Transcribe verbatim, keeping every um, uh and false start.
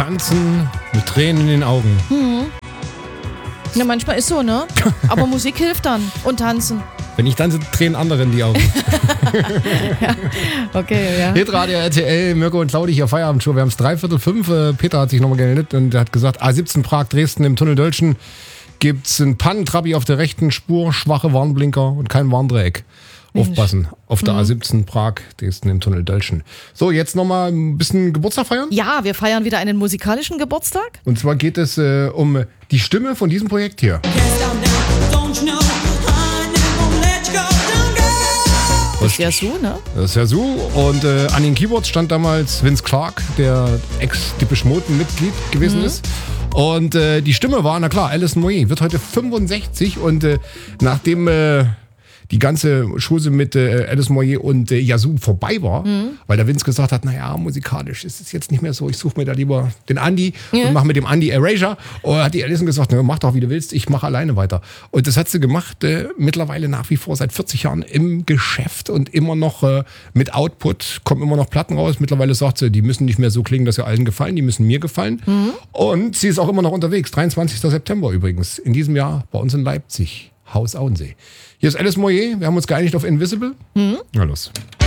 tanzen mit Tränen in den Augen. Mhm. Na, manchmal ist so, ne? Aber Musik hilft dann. Und tanzen. Wenn ich tanze, tränen andere in die Augen. Ja. Okay, ja. Hitradio R T L, Mirko und Claudi hier, Feierabendshow. Wir haben es dreiviertel fünf. Peter hat sich nochmal gemeldet und hat gesagt, A siebzehn Prag, Dresden im Tunnel Dölschen gibt es einen Pannentrabi auf der rechten Spur, schwache Warnblinker und kein Warndreieck. Aufpassen. Auf der mhm. A siebzehn Prag, Dresden im Tunnel Dölschen. So, jetzt nochmal ein bisschen Geburtstag feiern? Ja, wir feiern wieder einen musikalischen Geburtstag. Und zwar geht es äh, um die Stimme von diesem Projekt hier. Das ist Yazoo, ne? Das ist Yazoo. Und äh, an den Keyboards stand damals Vince Clarke, der Ex-Depeche Mode-Mitglied gewesen mhm. ist. Und äh, die Stimme war, na klar, Alison Moyet, wird heute fünfundsechzig. Und äh, nachdem äh, die ganze Chose mit äh, Alison Moyet und äh, Yazoo vorbei war, mhm. weil der Vince gesagt hat, naja, musikalisch ist es jetzt nicht mehr so, ich suche mir da lieber den Andy ja. und mache mit dem Andy Erasure. Und hat die Alison gesagt, na, mach doch, wie du willst, ich mache alleine weiter. Und das hat sie gemacht, äh, mittlerweile nach wie vor seit vierzig Jahren im Geschäft und immer noch äh, mit Output, kommen immer noch Platten raus. Mittlerweile sagt sie, die müssen nicht mehr so klingen, dass sie allen gefallen, die müssen mir gefallen. Mhm. Und sie ist auch immer noch unterwegs, dreiundzwanzigster September übrigens, in diesem Jahr bei uns in Leipzig, Haus Auensee. Hier ist Alison Moyet, wir haben uns geeinigt auf Invisible. Mhm. Na los.